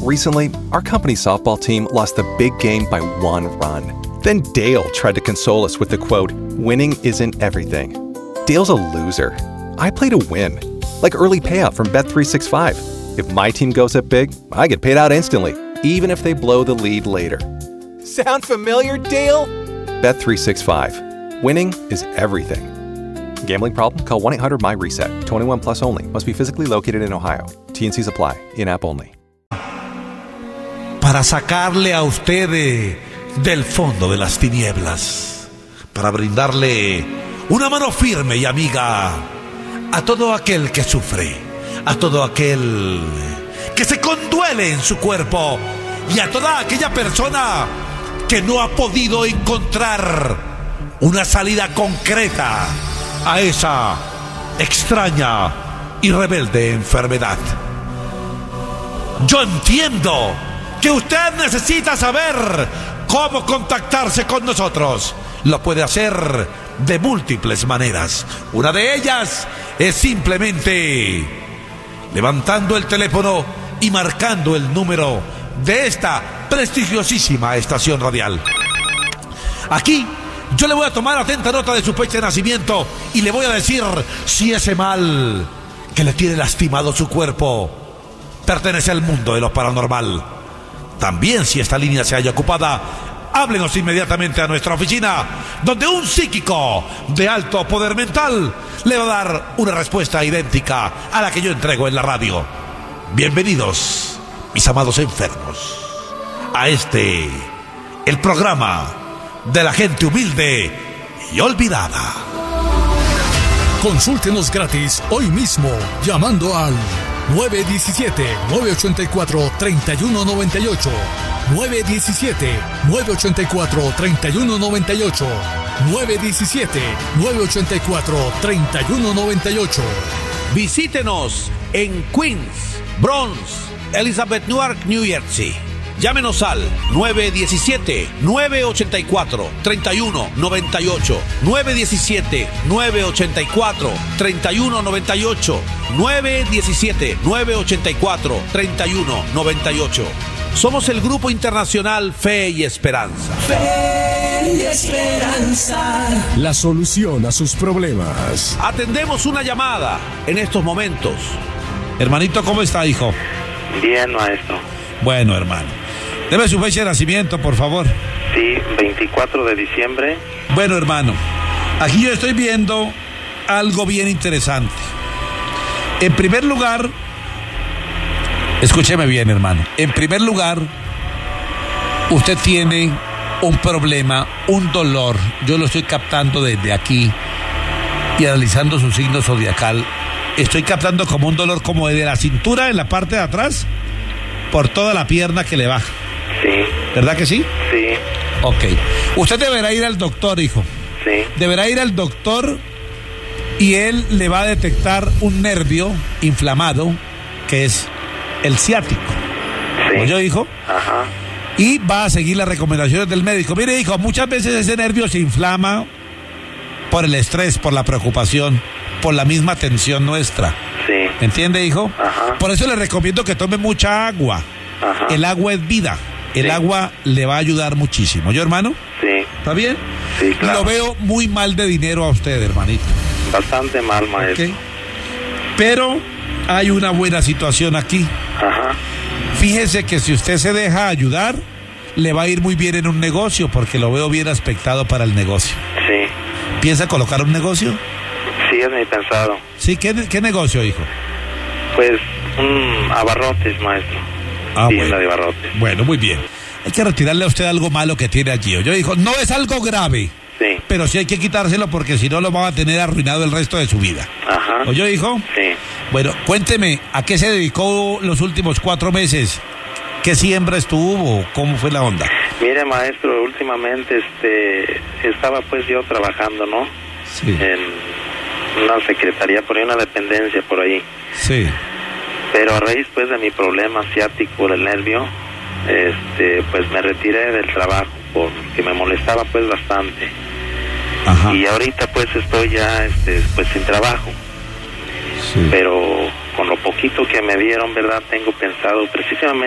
Recently, our company's softball team lost the big game by 1 run. Then Dale tried to console us with the quote, "Winning isn't everything." Dale's a loser. I play to win. Like early payout from Bet365. If my team goes up big, I get paid out instantly, even if they blow the lead later. Sound familiar, Dale? Bet365. Winning is everything. Gambling problem? Call 1-800-MY-RESET. 21 plus only. Must be physically located in Ohio. T&Cs apply. In-app only. Para sacarle a usted del fondo de las tinieblas, para brindarle una mano firme y amiga a todo aquel que sufre, a todo aquel que se conduele en su cuerpo y a toda aquella persona que no ha podido encontrar una salida concreta a esa extraña y rebelde enfermedad. Yo entiendo que usted necesita saber cómo contactarse con nosotros. Lo puede hacer de múltiples maneras. Una de ellas es simplemente levantando el teléfono y marcando el número de esta prestigiosísima estación radial. Aquí yo le voy a tomar atenta nota de su fecha de nacimiento y le voy a decir si ese mal que le tiene lastimado su cuerpo pertenece al mundo de lo paranormal. También, si esta línea se halla ocupada, háblenos inmediatamente a nuestra oficina, donde un psíquico de alto poder mental le va a dar una respuesta idéntica a la que yo entrego en la radio. Bienvenidos, mis amados enfermos, a el programa de la gente humilde y olvidada. Consúltenos gratis hoy mismo llamando al 917-984-3198, 917-984-3198, 917-984-3198. Visítenos en Queens, Bronx, Elizabeth, Newark, New Jersey. Llámenos al 917-984-3198, 917-984-3198, 917-984-3198. Somos el Grupo Internacional Fe y Esperanza. Fe y Esperanza. La solución a sus problemas. Atendemos una llamada en estos momentos. Hermanito, ¿cómo está, hijo? Bien, maestro. Bueno, hermano. Deme su fecha de nacimiento, por favor. Sí, 24 de diciembre. Bueno, hermano, aquí yo estoy viendo algo bien interesante. En primer lugar, escúcheme bien, hermano. En primer lugar, usted tiene un problema, un dolor. Yo lo estoy captando desde aquí y analizando su signo zodiacal. Estoy captando como un dolor como desde la cintura en la parte de atrás por toda la pierna que le baja. Sí. ¿Verdad que sí? Sí. Ok. Usted deberá ir al doctor, hijo. Sí. Deberá ir al doctor y él le va a detectar un nervio inflamado que es el ciático. Sí. ¿Oyó, hijo? Ajá. Y va a seguir las recomendaciones del médico. Mire, hijo, muchas veces ese nervio se inflama por el estrés, por la preocupación, por la misma tensión nuestra. Sí. ¿Entiende, hijo? Ajá. Por eso le recomiendo que tome mucha agua. Ajá. El agua es vida. El agua le va a ayudar muchísimo. ¿Yo, hermano? Sí. ¿Está bien? Sí, claro. Lo veo muy mal de dinero a usted, hermanito. Bastante mal, maestro. ¿Okay? Pero hay una buena situación aquí. Ajá. Fíjese que si usted se deja ayudar, le va a ir muy bien en un negocio, porque lo veo bien aspectado para el negocio. Sí. ¿Piensa colocar un negocio? Sí, es mi pensado. Sí, ¿qué negocio, hijo? Pues, abarrotes, maestro. Tienda de abarrotes. Bueno, muy bien. Hay que retirarle a usted algo malo que tiene allí. Yo dijo, no es algo grave. Sí. Pero sí hay que quitárselo porque si no lo va a tener arruinado el resto de su vida. Ajá. ¿Oyó, hijo? Sí. Bueno, cuénteme, ¿a qué se dedicó los últimos 4 meses? ¿Qué siembras tuvo? ¿Cómo fue la onda? Mire, maestro, últimamente estaba pues yo trabajando, ¿no? Sí. En una secretaría, por ahí una dependencia por ahí. Sí. Pero a raíz pues de mi problema ciático del nervio, pues me retiré del trabajo porque me molestaba pues bastante. Ajá. Y ahorita pues estoy ya pues sin trabajo. Sí. Pero con lo poquito que me dieron, ¿verdad? Tengo pensado precisamente